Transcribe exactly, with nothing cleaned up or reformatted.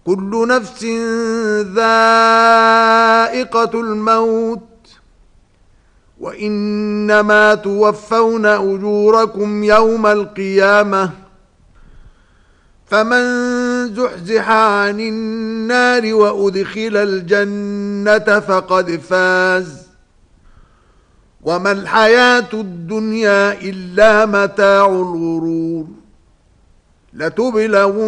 كل نفس ذائقة الموت وإنما توفون أجوركم يوم القيامة فمن زحزح عن النار وأدخل الجنة فقد فاز وما الحياة الدنيا إلا متاع الغرور لتبلغن